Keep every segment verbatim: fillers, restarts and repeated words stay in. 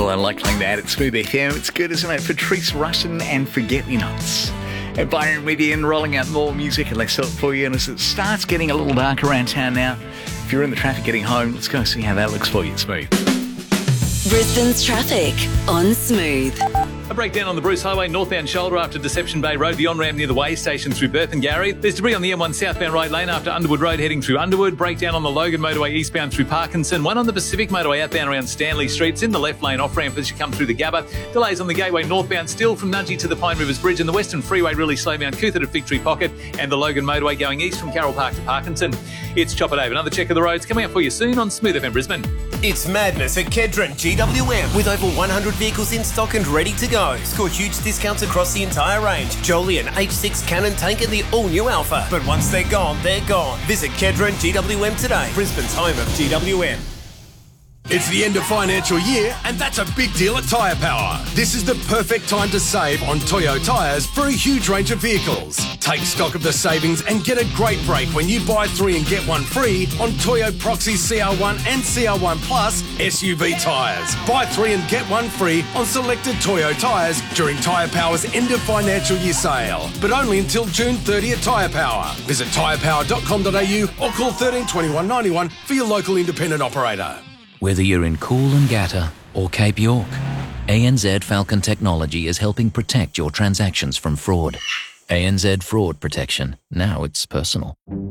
Well, I like playing that at Smooth F M. It's good, isn't it? Patrice Rushen and Forget-Me-Nots. And Byron Midian rolling out more music, and they sell it for you. And as it starts getting a little dark around town now, if you're in the traffic getting home, let's go see how that looks for you at Smooth. Brisbane's traffic on Smooth. A breakdown on the Bruce Highway northbound shoulder after Deception Bay Road, the on-ramp near the way station through Berthengarry. There's debris on the M one southbound right lane after Underwood Road heading through Underwood. Breakdown on the Logan Motorway eastbound through Parkinson. One on the Pacific Motorway outbound around Stanley Street. It's in the left lane off-ramp as you come through the Gabba. Delays on the Gateway northbound still from Nudgee to the Pine Rivers Bridge, and the Western Freeway really slow down Coother to Victory Pocket, and the Logan Motorway going east from Carroll Park to Parkinson. It's Chopper Dave. Another check of the roads coming up for you soon on Smooth F M Brisbane. It's madness at Kedron G W M with over one hundred vehicles in stock and ready to go. Score huge discounts across the entire range. Jolian, H six Cannon Tank and the all-new Alpha. But once they're gone, they're gone. Visit Kedron G W M today, Brisbane's home of G W M. It's the end of financial year, and that's a big deal at Tyre Power. This is the perfect time to save on Toyo tyres for a huge range of vehicles. Take stock of the savings and get a great break when you buy three and get one free on Toyo Proxy C R one and C R one Plus S U V tyres. Buy three and get one free on selected Toyo tyres during Tyre Power's end of financial year sale, but only until June thirtieth at Tyre Power. Visit tyre power dot com dot a u or call thirteen twenty-one ninety-one for your local independent operator. Whether you're in Coolangatta or Cape York, A N Z Falcon Technology is helping protect your transactions from fraud. A N Z Fraud Protection. Now it's personal.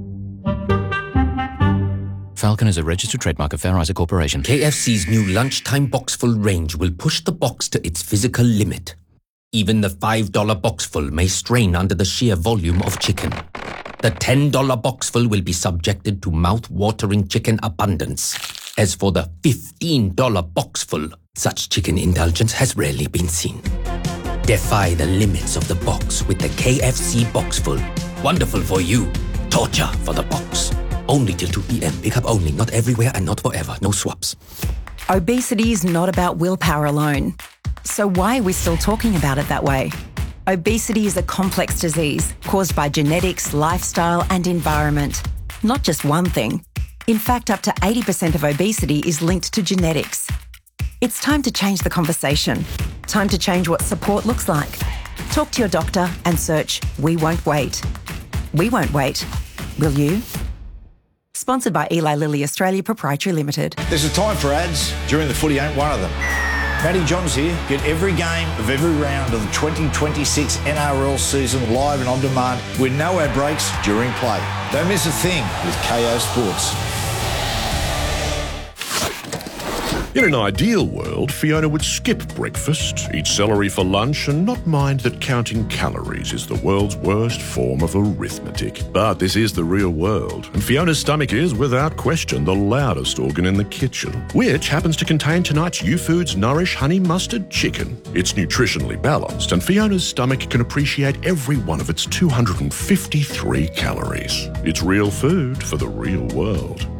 Falcon is a registered trademark of Fair Isaac Corporation. K F C's new lunchtime boxful range will push the box to its physical limit. Even the five dollar boxful may strain under the sheer volume of chicken. The ten dollar boxful will be subjected to mouth-watering chicken abundance. As for the fifteen dollar boxful, such chicken indulgence has rarely been seen. Defy the limits of the box with the K F C Boxful. Wonderful for you. Torture for the box. Only till two p.m. Pick up only. Not everywhere and not forever. No swaps. Obesity is not about willpower alone. So why are we still talking about it that way? Obesity is a complex disease caused by genetics, lifestyle and environment. Not just one thing. In fact, up to eighty percent of obesity is linked to genetics. It's time to change the conversation. Time to change what support looks like. Talk to your doctor and search We Won't Wait. We won't wait. Will you? Sponsored by Eli Lilly Australia Proprietary Limited. There's a time for ads. During the footy ain't one of them. Matty Johns here. Get every game of every round of the twenty twenty-six N R L season live and on demand with no ad breaks during play. Don't miss a thing with K O Sports. In an ideal world, Fiona would skip breakfast, eat celery for lunch, and not mind that counting calories is the world's worst form of arithmetic. But this is the real world, and Fiona's stomach is, without question, the loudest organ in the kitchen, which happens to contain tonight's U-Foods Nourish Honey Mustard Chicken. It's nutritionally balanced, and Fiona's stomach can appreciate every one of its two hundred fifty-three calories. It's real food for the real world.